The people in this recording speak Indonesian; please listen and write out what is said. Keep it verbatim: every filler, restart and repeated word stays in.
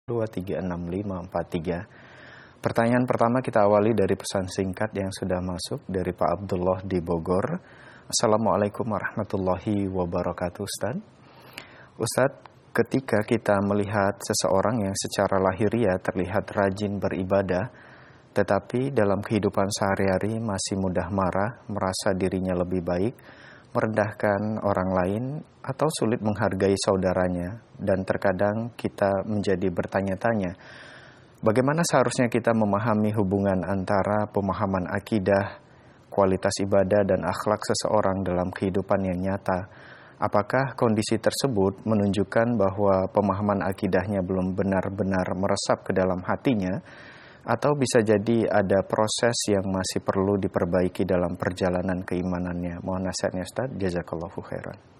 dua tiga enam lima empat tiga. Pertanyaan pertama kita awali dari pesan singkat yang sudah masuk dari Pak Abdullah di Bogor. Assalamualaikum warahmatullahi wabarakatuh, Ustaz. Ustaz, ketika kita melihat seseorang yang secara lahiriah terlihat rajin beribadah, tetapi dalam kehidupan sehari-hari masih mudah marah, merasa dirinya lebih baik, merendahkan orang lain, atau sulit menghargai saudaranya, dan terkadang kita menjadi bertanya-tanya, bagaimana seharusnya kita memahami hubungan antara pemahaman akidah, kualitas ibadah, dan akhlak seseorang dalam kehidupan yang nyata? Apakah kondisi tersebut menunjukkan bahwa pemahaman akidahnya belum benar-benar meresap ke dalam hatinya, atau bisa jadi ada proses yang masih perlu diperbaiki dalam perjalanan keimanannya? Mohon nasihatnya, Ustaz. Jazakallahu khairan.